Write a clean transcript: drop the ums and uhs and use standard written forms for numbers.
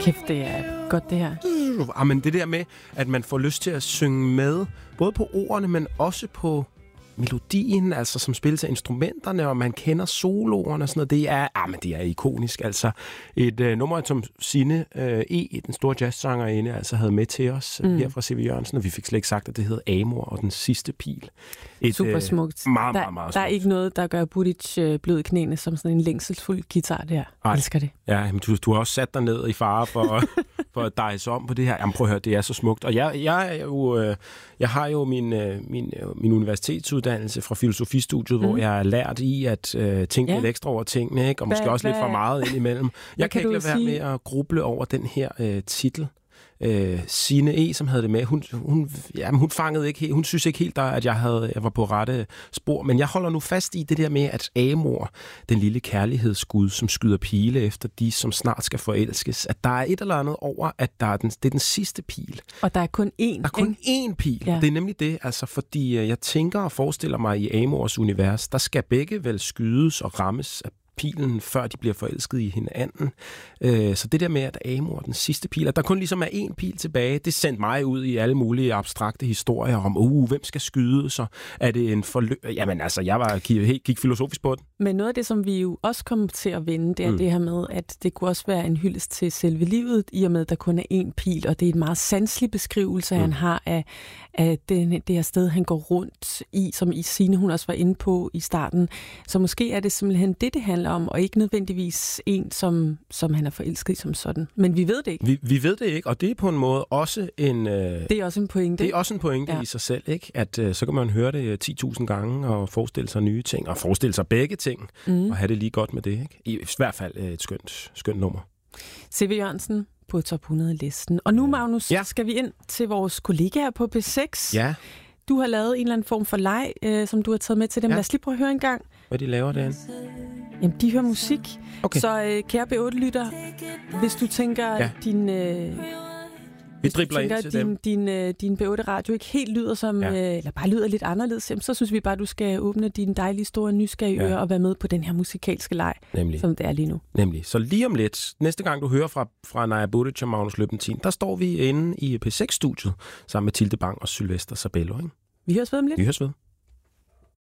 Kæft, det er godt det her. Men det der med, at man får lyst til at synge med, både på ordene, men også på melodien, altså som spilles af instrumenterne, og man kender soloerne og sådan noget, det er ikonisk. Altså et nummer, som Signe den store jazzsangerinde, altså havde med til os her fra C.V. Jørgensen, og vi fik slet ikke sagt, at det hed Amor og den sidste pil. Super smukt. Meget der er ikke noget, der gør Buttigieg blød i knæene som sådan en længselsfuld guitar der. Jeg elsker det. Ja, men du har også sat dig ned i fare for at dejse om på det her. Jamen prøv at høre, det er så smukt. Og jeg har jo min universitetsuddannelse fra filosofistudiet, hvor jeg er lært i at tænke lidt ekstra over tingene, ikke? Og måske også lidt for meget indimellem. Jeg kan ikke lade være med at gruble over den her titel. Signe som havde det med, hun fangede ikke helt, hun synes ikke helt, at jeg var på rette spor, men jeg holder nu fast i det der med, at Amor, den lille kærlighedsgud, som skyder pile efter de, som snart skal forelskes, at der er et eller andet over, at det er den sidste pil. Og der er kun én. Der er kun én pil. Ja. Det er nemlig det, altså, fordi jeg tænker og forestiller mig i Amors univers, der skal begge vel skydes og rammes af pilen, før de bliver forelsket i hinanden. Så det der med, at Amor den sidste pil, at der kun ligesom er én pil tilbage, det sendte mig ud i alle mulige abstrakte historier om, hvem skal skyde, så er det en forløb. Jamen altså, jeg gik filosofisk på den. Men noget af det, som vi jo også kommer til at vende, det er det her med, at det kunne også være en hyldest til selve livet, i og med, at der kun er én pil, og det er en meget sanselig beskrivelse, han har af det her sted, han går rundt i, som i Signe, hun også var inde på i starten. Så måske er det simpelthen det handler om, og ikke nødvendigvis en, som han er forelsket i som sådan. Men vi ved det ikke. Vi ved det ikke, og det er på en måde også en... det er også en pointe. Det er også en pointe i sig selv, ikke? At så kan man høre det 10.000 gange, og forestille sig nye ting, og forestille sig begge ting, og have det lige godt med det, ikke? I hvert fald et skønt nummer. C.V. Jørgensen på top 100-listen. Og nu, Magnus, skal vi ind til vores kollegaer på P6. Ja. Du har lavet en eller anden form for leg, som du har taget med til dem. Lad os lige prøve at høre en gang. Hvad de laver derinde? Jamen, de hører musik. Okay. Så kære B8-lytter, hvis du tænker, vi dribler ind til dem. Din B8-radio ikke helt lyder som, eller bare lyder lidt anderledes, så synes vi bare, du skal åbne dine dejlige, store, nysgerrige ører og være med på den her musikalske leg, som det er lige nu. Nemlig. Så lige om lidt, næste gang du hører fra Naja Buttigieg og Magnus Løbbentin, der står vi inde i P6-studiet sammen med Tilde Bang og Sylvester Sabello. Ikke? Vi høres ved om lidt. Vi høres ved.